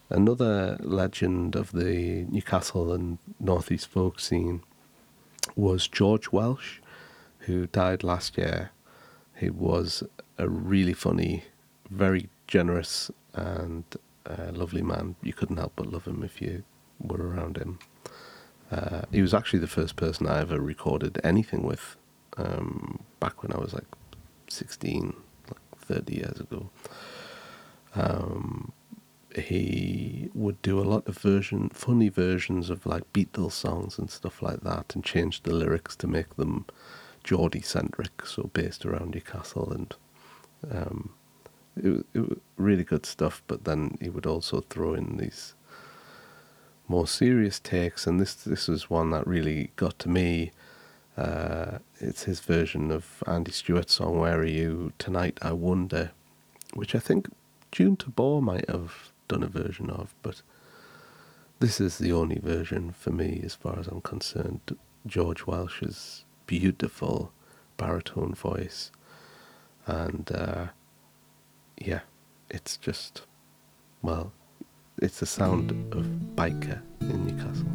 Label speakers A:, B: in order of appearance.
A: Another legend of the Newcastle and North East folk scene was George Welsh, who died last year. He was a really funny, very generous and lovely man. You couldn't help but love him if you were around him. He was actually the first person I ever recorded anything with, back when I was like 16, like 30 years ago. He would do a lot of funny versions of like Beatles songs and stuff like that, and change the lyrics to make them Geordie-centric, so based around Newcastle, and it was really good stuff. But then he would also throw in these more serious takes, and this was one that really got to me. It's his version of Andy Stewart's song "Where Are You Tonight I Wonder," which I think June Tabor might have done a version of, but this is the only version for me as far as I'm concerned. George Welsh's beautiful baritone voice, and yeah, it's just, well, it's the sound of biker in Newcastle.